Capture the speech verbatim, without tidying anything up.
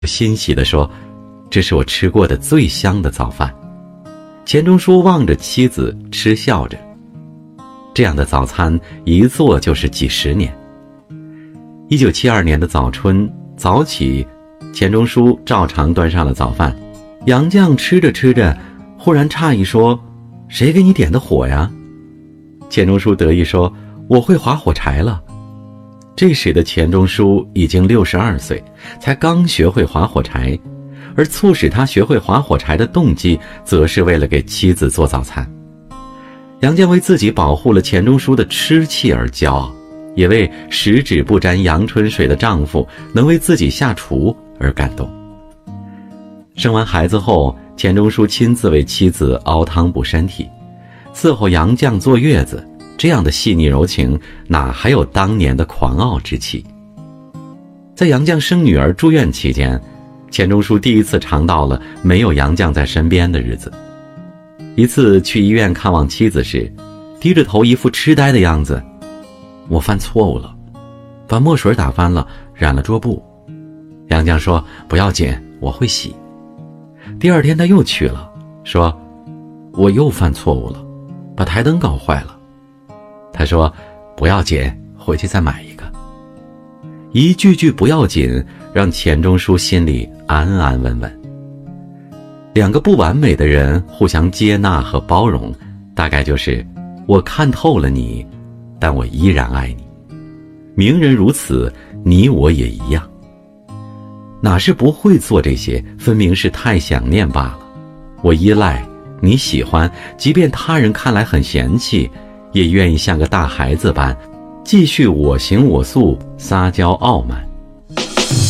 欣喜地说：“这是我吃过的最香的早饭。”钱钟书望着妻子，嗤笑着。这样的早餐一做就是几十年。一九七二年的早春，早起，钱钟书照常端上了早饭。杨绛吃着吃着，忽然诧异说：“谁给你点的火呀？”钱钟书得意说：“我会划火柴了。”这时的钱钟书已经六十二岁，才刚学会划火柴，而促使他学会划火柴的动机，则是为了给妻子做早餐。杨绛为自己保护了钱钟书的吃气而骄傲，也为十指不沾阳春水的丈夫能为自己下厨而感动。生完孩子后，钱钟书亲自为妻子熬汤补身体，伺候杨绛坐月子，这样的细腻柔情，哪还有当年的狂傲之气？在杨绛生女儿住院期间，钱钟书第一次尝到了没有杨绛在身边的日子。一次去医院看望妻子时，低着头一副痴呆的样子：“我犯错误了，把墨水打翻了，染了桌布。”杨绛说：“不要紧，我会洗。”第二天他又去了，说：“我又犯错误了，把台灯搞坏了。”他说：“不要紧，回去再买一个。”一句句不要紧，让钱钟书心里安安稳稳。两个不完美的人互相接纳和包容，大概就是我看透了你，但我依然爱你。名人如此，你我也一样。哪是不会做这些，分明是太想念罢了。我依赖，你喜欢，即便他人看来很嫌弃，也愿意像个大孩子般继续我行我素，撒娇傲慢。